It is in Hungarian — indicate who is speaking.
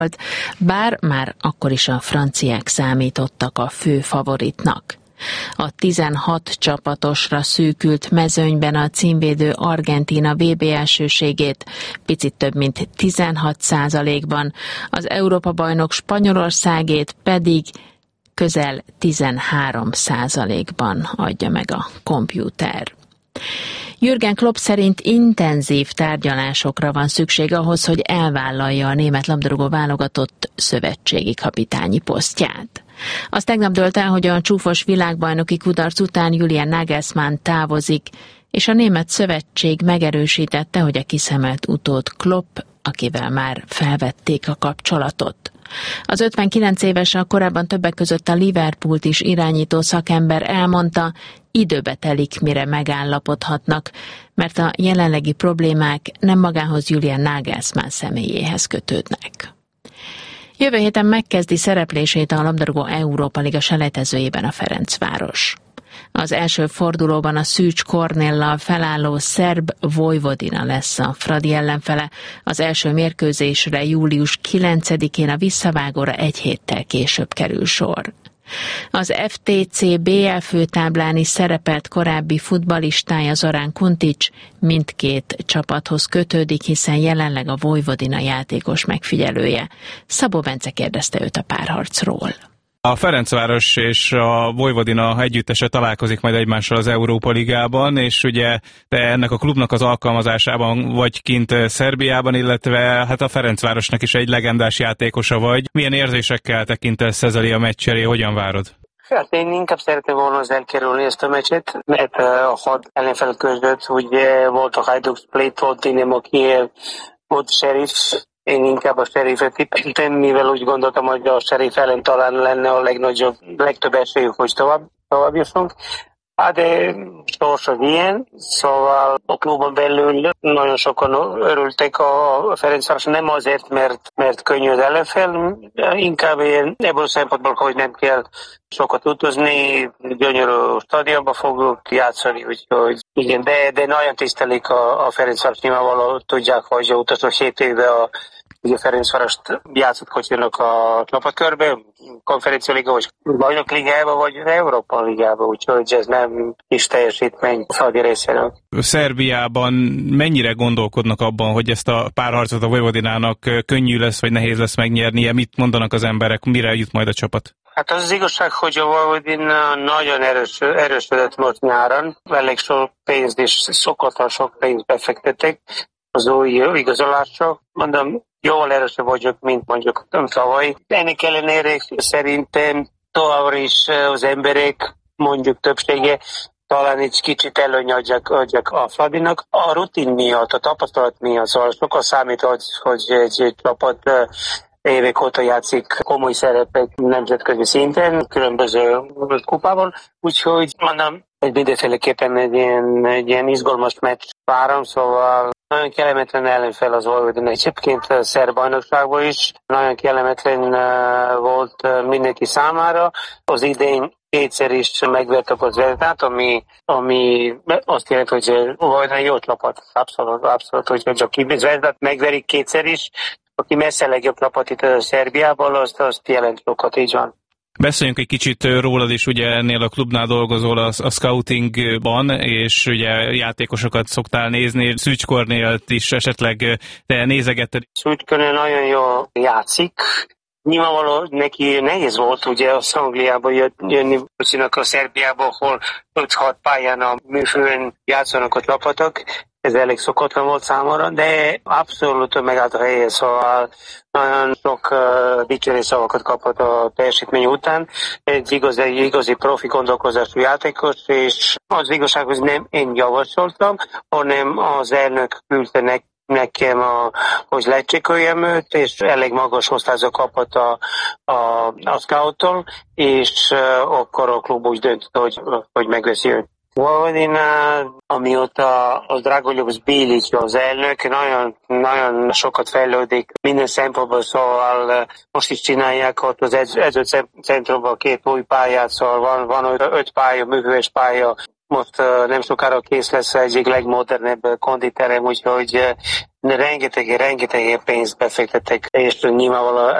Speaker 1: bár már akkor is a franciák számítottak a fő favoritnak. A 16 csapatosra szűkült mezőnyben a címvédő Argentína VB elsőségét picit több mint 16%-ban, az Európa-bajnok Spanyolországét pedig közel 13%-ban adja meg a kompjúter. Jürgen Klopp szerint intenzív tárgyalásokra van szükség ahhoz, hogy elvállalja a német labdarúgó válogatott szövetségi kapitányi posztját. Az tegnap dőlt el, hogy a csúfos világbajnoki kudarc után Julian Nagelsmann távozik, és a német szövetség megerősítette, hogy a kiszemelt utód Klopp, akivel már felvették a kapcsolatot. Az 59 éves, a korábban többek között a Liverpoolt is irányító szakember elmondta, időbe telik, mire megállapodhatnak, mert a jelenlegi problémák nem magához, Julian Nagelsmann személyéhez kötődnek. Jövő héten megkezdi szereplését a labdarúgó Európa Liga selejtezőjében a Ferencváros. Az első fordulóban a Szűcs Kornéllal felálló szerb Vojvodina lesz a fradi ellenfele. Az első mérkőzésre július 9-én a visszavágóra egy héttel később kerül sor. Az FTC BL főtáblán is szerepelt korábbi futballistája Zorán Kuntics mindkét csapathoz kötődik, hiszen jelenleg a Vojvodina játékos megfigyelője. Szabó Bence kérdezte őt a párharcról.
Speaker 2: A Ferencváros és a Vojvodina együttese találkozik majd egymással az Európa Ligában, és ugye te ennek a klubnak az alkalmazásában vagy kint Szerbiában, illetve hát a Ferencvárosnak is egy legendás játékosa vagy. Milyen érzésekkel tekintesz ezzel a meccs elé, hogyan várod?
Speaker 3: Hát én inkább szeretném volna az elkerülni ezt a meccset, mert a 6 ellenfél között ugye volt a Hajduk Split, volt Dinamo Kiev, volt Sheriff. Én inkább a Sheriffet tippeltem, mivel úgy gondoltam, hogy a Sheriff ellen talán lenne a legtöbb esélyük, hogy tovább jussunk. Hát de sors az ilyen, szóval a klubon belül nagyon sokan örültek a Ferencváros, nem azért, mert könnyű az ellenfél, inkább ebből a szempontból, hogy nem kell sokat utazni, gyönyörű stadionba fogjuk játszani, úgyhogy igen, de nagyon tisztelik a Ferencváros, nyilvánvalóan tudják, hogy utazó 7 éve a Ferencvárost játszott kocsinak a csapatkörbe, konferencia liga, vagy bajnok ligába, vagy Európa ligába, úgyhogy ez nem is teljesítmény Fradi részéről.
Speaker 2: Szerbiában mennyire gondolkodnak abban, hogy ezt a párharcot a Vojvodinának könnyű lesz, vagy nehéz lesz megnyernie? Mit mondanak az emberek, mire jut majd a csapat?
Speaker 3: Hát az igazság, hogy a Vojvodina nagyon erősödött most nyáron, elég sok pénzt és szokatlan sok pénzt befektettek az új igazolásra. Mondom, jól erősebb vagyok, mint mondjuk tavaly. Ennek ellenére szerintem továbbra is az emberek, mondjuk többsége, talán egy kicsit előny adjak a Fradinak. A rutin miatt, a tapasztalat miatt, szóval sokkal számít, hogy egy csapat évek óta játszik komoly szerepek nemzetközi szinten, különböző kupában, úgyhogy mondom, hogy mindenféleképpen egy ilyen izgalmas meccs várom, szóval nagyon kellemetlen ellenfél az Vojvodina. Egyébként a szerb bajnokságban is nagyon kellemetlen volt mindenki számára. Az idén kétszer is megvertek az Zvezdát, ami azt jelenti, hogy Vojvodina jó csapat. Abszolút, hogyha csak Zvezdát megverik kétszer is, aki messze legjobb csapat itt a Szerbiából, azt jelent sokat, így van.
Speaker 2: Beszéljünk egy kicsit rólad is, ugye ennél a klubnál dolgozol a scoutingban, és ugye játékosokat szoktál nézni. Szűcs Kornélt is esetleg te nézegetted.
Speaker 3: Szűcs Kornél nagyon jól játszik. Nyilvánvalóan neki nehéz volt ugye az Angliába jönni, a Szerbiába, ahol 5-6 pályán a műfőn játszanak a csapatok. Ez elég szokatlan volt számomra, de abszolút megállt a helye, szóval nagyon sok dicsérő szavakat kapott a teljesítmény után. Egy igazi profi gondolkozású játékos, és az igazság, hogy nem én javasoltam, hanem az elnök küldte nekem, hogy lecsekoljem őt, és elég magas osztályzó kapott a scouttól, és akkor a klub úgy döntött, hogy megveszi őt. Vojvodina, amióta a Dragoljub Bilic az elnök, nagyon sokat fejlődik minden szempontból, szóval most is csinálják ott az edzőcentrumban 2 új pályát, szóval van 5 pálya, műhős pálya, most nem sokára kész lesz egyik legmodernebb konditerem, úgyhogy rengeteg pénzt befektettek, és nyilvánvalóan